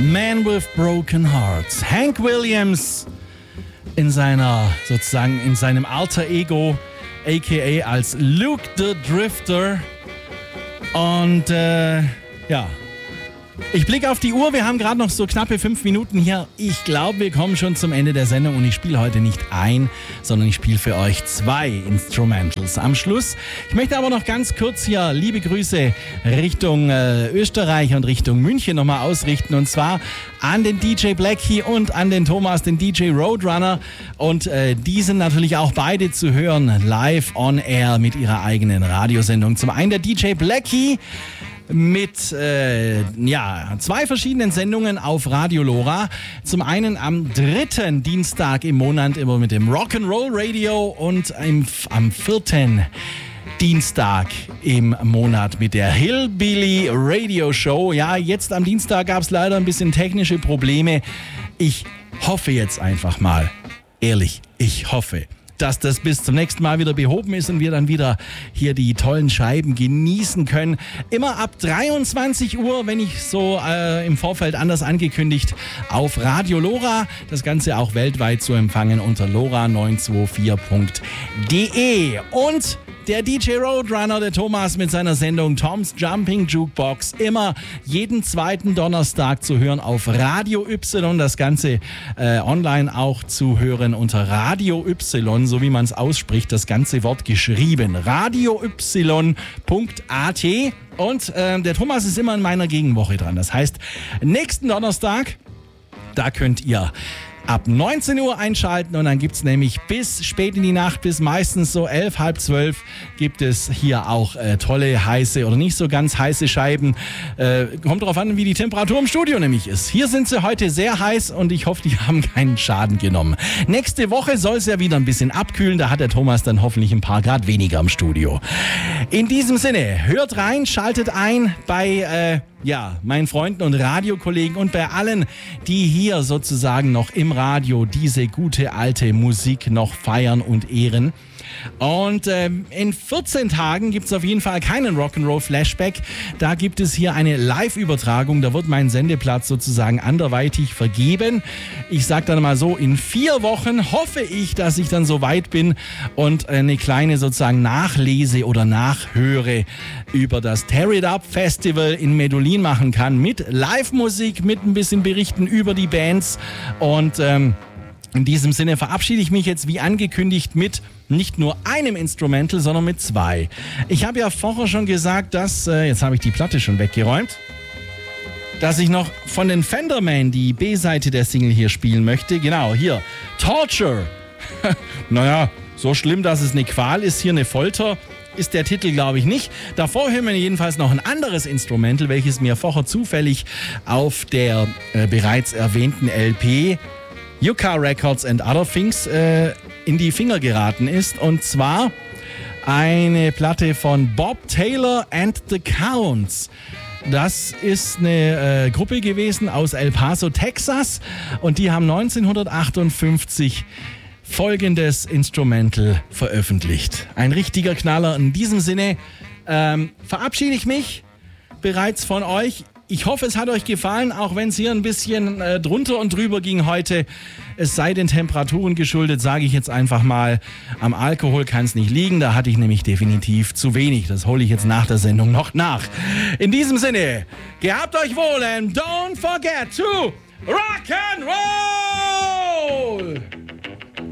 Man with Broken Hearts. Hank Williams in seinem Alter Ego, a.k.a. als Luke the Drifter. Und ich blicke auf die Uhr, wir haben gerade noch so knappe 5 Minuten hier. Ich glaube, wir kommen schon zum Ende der Sendung und ich spiele heute nicht ein, sondern ich spiele für euch 2 Instrumentals am Schluss. Ich möchte aber noch ganz kurz hier liebe Grüße Richtung Österreich und Richtung München nochmal ausrichten, und zwar an den DJ Blackie und an den Thomas, den DJ Roadrunner, und die sind natürlich auch beide zu hören live on air mit ihrer eigenen Radiosendung. Zum einen der DJ Blackie mit 2 verschiedenen Sendungen auf Radio Lora. Zum einen am 3. Dienstag im Monat immer mit dem Rock'n'Roll Radio und am 4. Dienstag im Monat mit der Hillbilly Radio Show. Ja, jetzt am Dienstag gab es leider ein bisschen technische Probleme. Ich hoffe jetzt einfach mal, ehrlich, ich hoffe, dass das bis zum nächsten Mal wieder behoben ist und wir dann wieder hier die tollen Scheiben genießen können. Immer ab 23 Uhr, wenn nicht so im Vorfeld anders angekündigt, auf Radio Lora. Das Ganze auch weltweit zu empfangen unter lora924.de. Und der DJ Roadrunner, der Thomas, mit seiner Sendung Tom's Jumping Jukebox, immer jeden 2. Donnerstag zu hören auf Radio Y. Das Ganze online auch zu hören unter Radio Y, so wie man es ausspricht, das ganze Wort geschrieben. radioy.at. Und der Thomas ist immer in meiner Gegenwoche dran. Das heißt, nächsten Donnerstag, da könnt ihr ab 19 Uhr einschalten und dann gibt es nämlich bis spät in die Nacht, bis meistens so 11, halb 12, gibt es hier auch tolle, heiße oder nicht so ganz heiße Scheiben. Kommt darauf an, wie die Temperatur im Studio nämlich ist. Hier sind sie heute sehr heiß und ich hoffe, die haben keinen Schaden genommen. Nächste Woche soll es ja wieder ein bisschen abkühlen, da hat der Thomas dann hoffentlich ein paar Grad weniger im Studio. In diesem Sinne, hört rein, schaltet ein bei meinen Freunden und Radiokollegen und bei allen, die hier sozusagen noch im Radio diese gute alte Musik noch feiern und ehren. Und in 14 Tagen gibt es auf jeden Fall keinen Rock'n'Roll Flashback. Da gibt es hier eine Live-Übertragung. Da wird mein Sendeplatz sozusagen anderweitig vergeben. Ich sage dann mal so, in 4 Wochen hoffe ich, dass ich dann so weit bin und eine kleine sozusagen Nachlese oder Nachhöre über das Tear It Up Festival in Medellin machen kann. Mit Live-Musik, mit ein bisschen Berichten über die Bands. Und in diesem Sinne verabschiede ich mich jetzt wie angekündigt mit nicht nur einem Instrumental, sondern mit 2. Ich habe ja vorher schon gesagt, dass, jetzt habe ich die Platte schon weggeräumt, dass ich noch von den Fenderman die B-Seite der Single hier spielen möchte. Genau, hier, Torture. Naja, so schlimm, dass es eine Qual ist, hier eine Folter, ist der Titel, glaube ich, nicht. Davor hören wir jedenfalls noch ein anderes Instrumental, welches mir vorher zufällig auf der bereits erwähnten LP Yucca Records and Other Things in die Finger geraten ist. Und zwar eine Platte von Bob Taylor and the Counts. Das ist eine Gruppe gewesen aus El Paso, Texas. Und die haben 1958 folgendes Instrumental veröffentlicht. Ein richtiger Knaller. In diesem Sinne verabschiede ich mich bereits von euch. Ich hoffe, es hat euch gefallen, auch wenn es hier ein bisschen drunter und drüber ging heute. Es sei den Temperaturen geschuldet, sage ich jetzt einfach mal. Am Alkohol kann es nicht liegen, da hatte ich nämlich definitiv zu wenig. Das hole ich jetzt nach der Sendung noch nach. In diesem Sinne, gehabt euch wohl and don't forget to rock and roll!